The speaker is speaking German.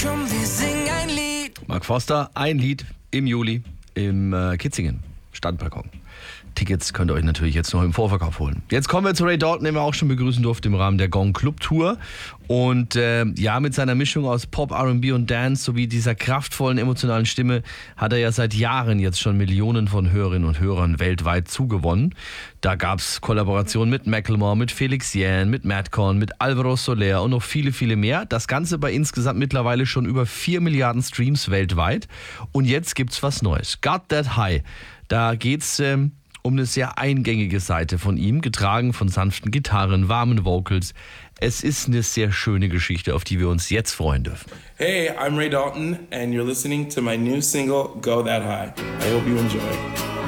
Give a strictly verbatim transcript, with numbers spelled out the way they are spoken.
Komm, wir singen ein Lied. Mark Forster, ein Lied im Juli im äh, Kitzingen Stadtbalkon. Tickets könnt ihr euch natürlich jetzt noch im Vorverkauf holen. Jetzt kommen wir zu Ray Dalton, den wir auch schon begrüßen durften im Rahmen der Gong Club Tour. Und äh, ja, mit seiner Mischung aus Pop, R und B und Dance sowie dieser kraftvollen, emotionalen Stimme hat er ja seit Jahren jetzt schon Millionen von Hörerinnen und Hörern weltweit zugewonnen. Da gab es Kollaborationen mit Macklemore, mit Felix Jähn, mit Madcon, mit Alvaro Soler und noch viele, viele mehr. Das Ganze bei insgesamt mittlerweile schon über vier Milliarden Streams weltweit. Und jetzt gibt's was Neues. Got That High. Da geht's ähm, um eine sehr eingängige Seite von ihm, getragen von sanften Gitarren, warmen Vocals. Es ist eine sehr schöne Geschichte, auf die wir uns jetzt freuen dürfen. Hey, I'm Ray Dalton and you're listening to my new single, Go That High. I hope you enjoy.